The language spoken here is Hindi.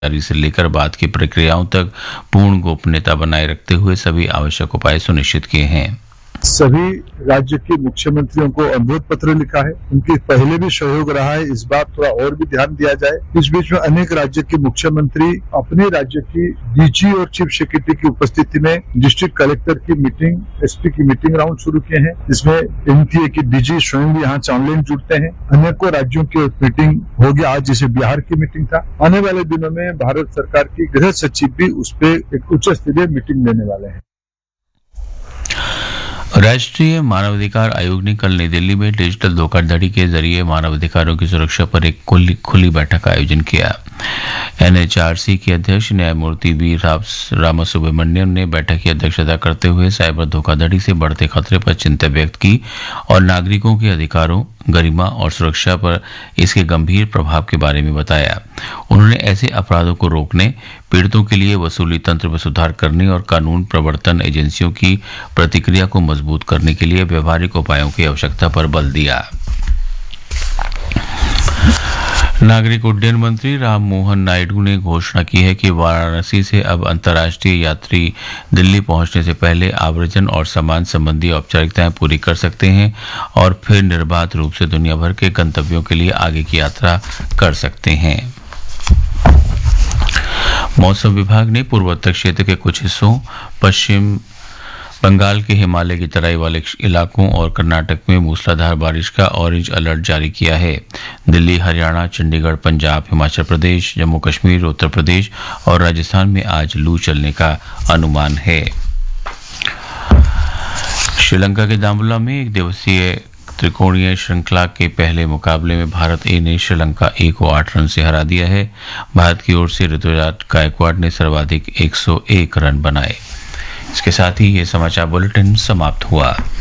जारी से लेकर बाद की प्रक्रियाओं तक पूर्ण गोपनीयता बनाए रखते हुए सभी आवश्यक उपाय सुनिश्चित किए हैं। सभी राज्य के मुख्यमंत्रियों को अनुरोध पत्र लिखा है। उनके पहले भी सहयोग रहा है, इस बार थोड़ा और भी ध्यान दिया जाए। इस बीच में अनेक राज्य के मुख्यमंत्री अपने राज्य की डीजी और चीफ सेक्रेटरी की उपस्थिति में डिस्ट्रिक्ट कलेक्टर की मीटिंग, एसपी की मीटिंग राउंड शुरू किए हैं। इसमें एनटीए के डीजी स्वयं भी यहाँ ऑनलाइन जुड़ते हैं। अनेकों राज्यों की मीटिंग हो गया आज, जैसे बिहार की मीटिंग था। आने वाले दिनों में भारत सरकार की गृह सचिव भी उस पर एक उच्च स्तरीय मीटिंग लेने वाले हैं। राष्ट्रीय मानवाधिकार आयोग ने कल नई दिल्ली में डिजिटल धोखाधड़ी के जरिए मानवाधिकारों की सुरक्षा पर एक खुली बैठक का आयोजन किया। एनएचआरसी के अध्यक्ष न्यायमूर्ति बी रामासुब्रमण्यन ने बैठक की अध्यक्षता करते हुए साइबर धोखाधड़ी से बढ़ते खतरे पर चिंता व्यक्त की और नागरिकों के अधिकारों, गरिमा और सुरक्षा पर इसके गंभीर प्रभाव के बारे में बताया। उन्होंने ऐसे अपराधों को रोकने, पीड़ितों के लिए वसूली तंत्र में सुधार करने और कानून प्रवर्तन एजेंसियों की प्रतिक्रिया को मजबूत करने के लिए व्यवहारिक उपायों की आवश्यकता पर बल दिया। नागरिक उड्डयन मंत्री राम मोहन नायडू ने घोषणा की है कि वाराणसी से अब अंतर्राष्ट्रीय यात्री दिल्ली पहुंचने से पहले आव्रजन और सामान संबंधी औपचारिकताएं पूरी कर सकते हैं और फिर निर्बाध रूप से दुनिया भर के गंतव्यों के लिए आगे की यात्रा कर सकते हैं। मौसम विभाग ने पूर्वोत्तर क्षेत्र के कुछ हिस्सों, पश्चिम बंगाल के हिमालय की तराई वाले इलाकों और कर्नाटक में मूसलाधार बारिश का ऑरेंज अलर्ट जारी किया है। दिल्ली, हरियाणा, चंडीगढ़, पंजाब, हिमाचल प्रदेश, जम्मू कश्मीर, उत्तर प्रदेश और राजस्थान में आज लू चलने का अनुमान है। श्रीलंका के दाम्बुला में एक दिवसीय त्रिकोणीय श्रृंखला के पहले मुकाबले में भारत ए ने श्रीलंका ए को 8 रन से हरा दिया है। भारत की ओर से ऋतुराज गायकवाड़ ने सर्वाधिक 101 रन बनाए। इसके साथ ही ये समाचार बुलेटिन समाप्त हुआ।